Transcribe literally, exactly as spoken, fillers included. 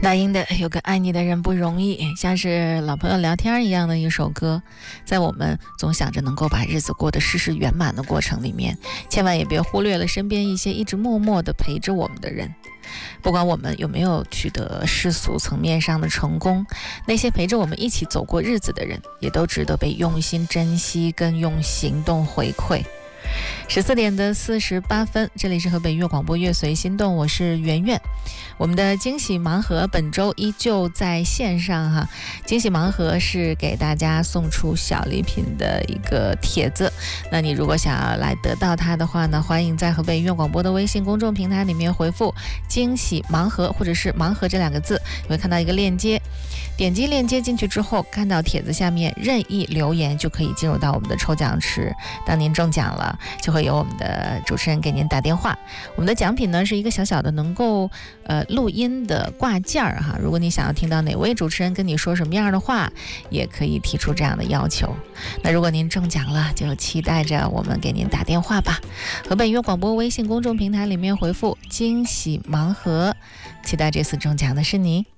那英的有个爱你的人不容易，像是老朋友聊天一样的一首歌。在我们总想着能够把日子过得事事圆满的过程里面，千万也别忽略了身边一些一直默默地陪着我们的人。不管我们有没有取得世俗层面上的成功，那些陪着我们一起走过日子的人，也都值得被用心珍惜跟用行动回馈。十四点的四十八分，这里是河北粤广播乐随心动，我是圆圆。我们的惊喜盲盒本周依旧在线上哈，惊喜盲盒是给大家送出小礼品的一个帖子。那你如果想要来得到它的话呢，欢迎在河北粤广播的微信公众平台里面回复惊喜盲盒或者是盲盒这两个字，你会看到一个链接，点击链接进去之后，看到帖子下面任意留言就可以进入到我们的抽奖池。当您中奖了，就会有我们的主持人给您打电话。我们的奖品呢是一个小小的能够呃录音的挂件儿哈，如果你想要听到哪位主持人跟你说什么样的话，也可以提出这样的要求。那如果您中奖了，就期待着我们给您打电话吧。河北粤广播微信公众平台里面回复惊喜盲盒，期待这次中奖的是你。